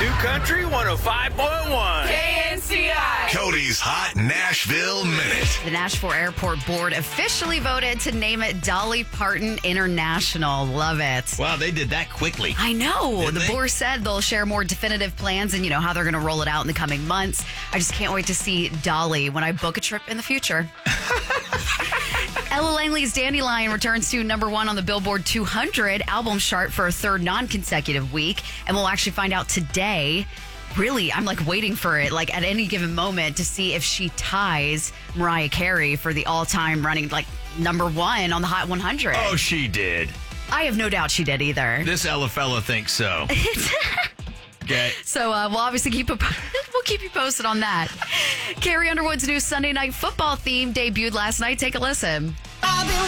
New Country 105.1. KNCI. Cody's Hot Nashville Minute. The Nashville Airport Board officially voted to name it Dolly Parton International. Love it. Wow, they did that quickly. I know. Didn't The they? board said they'll share more definitive plans and, how they're going to roll it out in the coming months. I just can't wait to see Dolly when I book a trip in the future. Ella Langley's Dandelion returns to number 1 on the Billboard 200 album chart for a third non-consecutive week. And we'll actually find out today. Really, I'm waiting for it, at any given moment to see if she ties Mariah Carey for the all-time running, number 1 on the Hot 100. Oh, she did. I have no doubt she did either. This Ella fella thinks so. Okay. So we'll obviously we'll keep you posted on that. Carrie Underwood's new Sunday Night Football theme debuted last night. Take a listen.